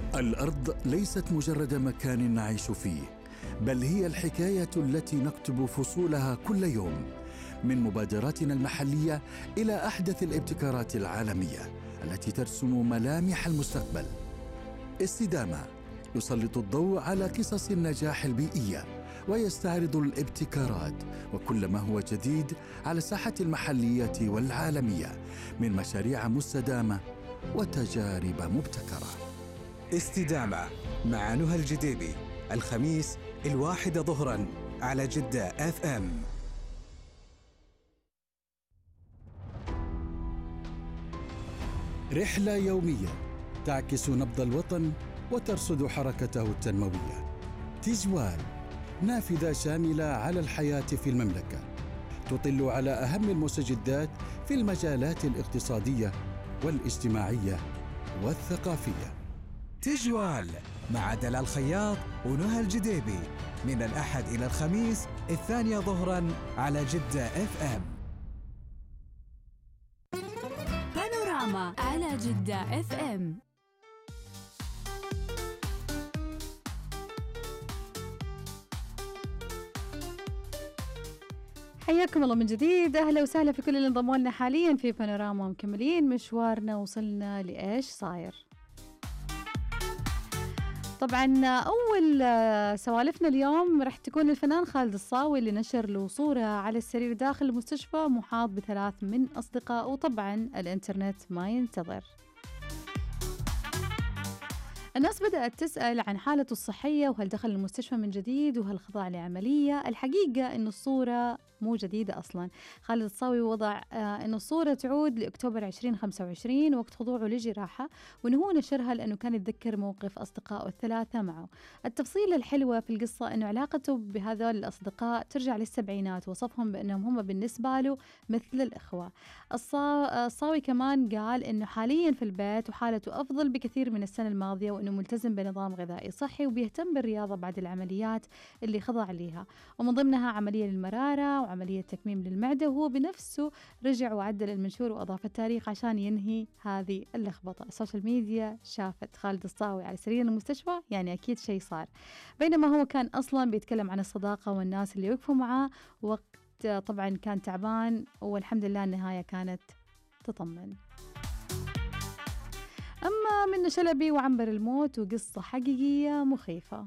الأرض ليست مجرد مكان نعيش فيه، بل هي الحكاية التي نكتب فصولها كل يوم، من مبادراتنا المحلية إلى أحدث الابتكارات العالمية التي ترسم ملامح المستقبل. استدامة يسلط الضوء على قصص النجاح البيئية ويستعرض الابتكارات وكل ما هو جديد على الساحة المحلية والعالمية من مشاريع مستدامة وتجارب مبتكرة. استدامة مع نهى الجديبي، الخميس 1 ظهرا على جدة FM. رحلة يومية تعكس نبض الوطن وترصد حركته التنموية. تجوال، نافذة شاملة على الحياة في المملكة، تطل على أهم المستجدات في المجالات الاقتصادية والاجتماعية والثقافية. تجوال مع دلال الخياط ونهى الجديبي من الأحد إلى الخميس 2 ظهرا على جدة FM. بانوراما على جدة FM. حياكم الله من جديد، أهلا وسهلا في كل اللي انضموا لنا حاليا في بانوراما. مكملين مشوارنا، وصلنا لإيش صاير. طبعا أول سوالفنا اليوم رح تكون الفنان خالد الصاوي اللي نشر له صورة على السرير داخل المستشفى محاط ب3 من أصدقائه، وطبعا الإنترنت ما ينتظر. الناس بدأت تسأل عن حالته الصحية، وهل دخل المستشفى من جديد، وهل خضع لعملية. الحقيقة إنه الصورة مو جديدة أصلاً. خالد الصاوي وضع إنه الصورة تعود لأكتوبر 2025 وقت خضوعه لجراحة، وإنه هو نشرها لأنه كان يتذكر موقف أصدقائه ال3 معه. التفصيلة الحلوة في القصة إنه علاقته بهذول الأصدقاء ترجع للسبعينات، وصفهم بأنهم هم بالنسبة له مثل الإخوة. الصاوي كمان قال إنه حالياً في البيت وحالته أفضل بكثير من السنة الماضية، وإنه ملتزم بنظام غذائي صحي وبيهتم بالرياضة بعد العمليات اللي خضع ليها، ومن ضمنها عملية للمرارة وعملية تكميم للمعدة. وهو بنفسه رجع وعدل المنشور وأضاف التاريخ عشان ينهي هذه اللخبطة. السوشيال ميديا شافت خالد الصاوي على سرير المستشفى، يعني أكيد شيء صار، بينما هو كان أصلا بيتكلم عن الصداقة والناس اللي وقفوا معاه وقت طبعا كان تعبان، والحمد لله النهاية كانت تطمن. أما منة شلبي وعنبر الموت، وقصة حقيقية مخيفة.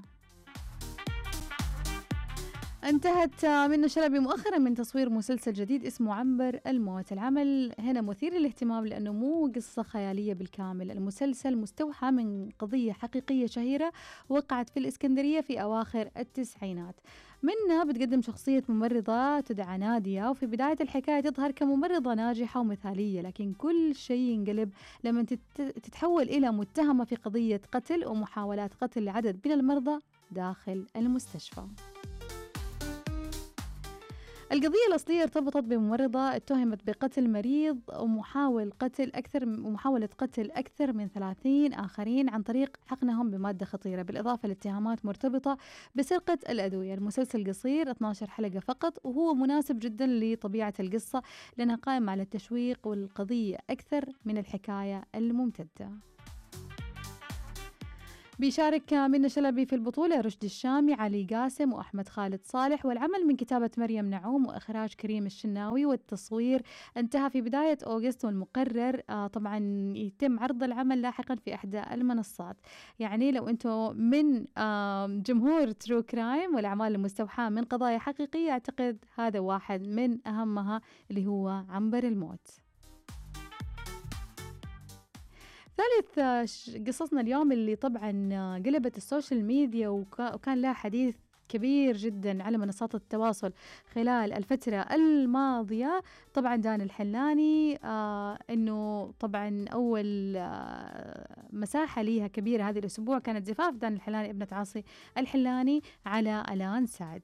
انتهت منة شلبي مؤخرا من تصوير مسلسل جديد اسمه عنبر الموت. العمل هنا مثير للاهتمام لأنه مو قصة خيالية بالكامل. المسلسل مستوحى من قضية حقيقية شهيرة وقعت في الإسكندرية في أواخر التسعينات. منة بتقدم شخصية ممرضة تدعى نادية، وفي بداية الحكاية تظهر كممرضة ناجحة ومثالية، لكن كل شيء ينقلب لما تتحول إلى متهمة في قضية قتل ومحاولات قتل لعدد من المرضى داخل المستشفى. القضية الأصلية ارتبطت بممرضة اتهمت بقتل مريض ومحاولة قتل أكثر من 30 آخرين عن طريق حقنهم بمادة خطيرة، بالإضافة لاتهامات مرتبطة بسرقة الأدوية. المسلسل قصير 12 حلقة فقط، وهو مناسب جدا لطبيعة القصة لأنها قائمة على التشويق والقضية أكثر من الحكاية الممتدة. بيشارك منة شلبي في البطولة رشدي الشامي، علي قاسم، وأحمد خالد صالح، والعمل من كتابة مريم نعوم وإخراج كريم الشناوي، والتصوير انتهى في بداية أغسطس، والمقرر طبعا يتم عرض العمل لاحقا في إحدى المنصات. يعني لو أنتم من جمهور ترو كرايم والأعمال المستوحاة من قضايا حقيقية، أعتقد هذا واحد من أهمها اللي هو عنبر الموت. ثالث قصصنا اليوم اللي طبعا قلبت السوشيال ميديا وكان لها حديث كبير جدا على منصات التواصل خلال الفترة الماضية. طبعا دان الحلاني انه طبعا اول مساحة ليها كبيرة هذه الاسبوع كانت زفاف دان الحلاني ابنة عاصي الحلاني على ألان سعد.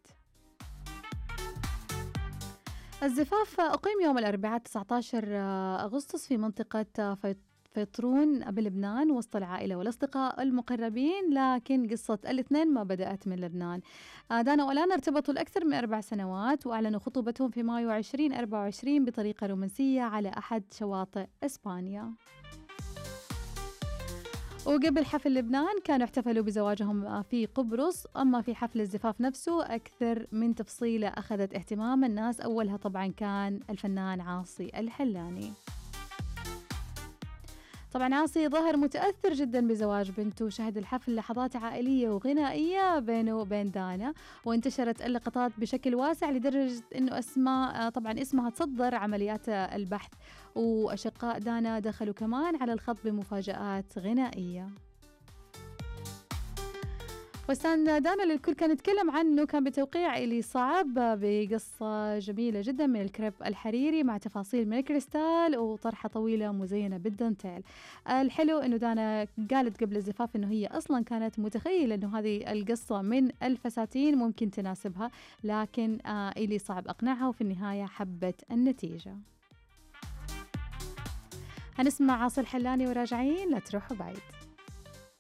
الزفاف أقيم يوم الأربعاء 19 أغسطس في منطقة فيطرون بلبنان وسط العائلة والأصدقاء المقربين، لكن قصة الاثنين ما بدأت من لبنان. دانا وألانا ارتبطوا لأكثر من 4 سنوات، وأعلنوا خطوبتهم في مايو 2024 بطريقة رومانسية على أحد شواطئ إسبانيا. وقبل حفل لبنان كانوا احتفلوا بزواجهم في قبرص. أما في حفل الزفاف نفسه أكثر من تفصيلة أخذت اهتمام الناس، أولها طبعا كان الفنان عاصي الحلاني. طبعا عاصي ظهر متأثر جدا بزواج بنته، شهد الحفل لحظات عائلية وغنائية بينه وبين دانا، وانتشرت اللقطات بشكل واسع لدرجة انه طبعا اسمها تصدر عمليات البحث، وأشقاء دانا دخلوا كمان على الخط بمفاجآت غنائية. فستان دانا اللي الكل كان يتكلم عنه كان بتوقيع إلي صعب بقصة جميلة جدا من الكريب الحريري مع تفاصيل من الكريستال وطرحة طويلة مزينة بالدانتيل. الحلو إنه دانا قالت قبل الزفاف إنه هي أصلا كانت متخيلة إنه هذه القصة من الفساتين ممكن تناسبها، لكن إلي صعب أقنعها وفي النهاية حبت النتيجة. هنسمع عاصي الحلاني وراجعين، لا تروحوا بعيد.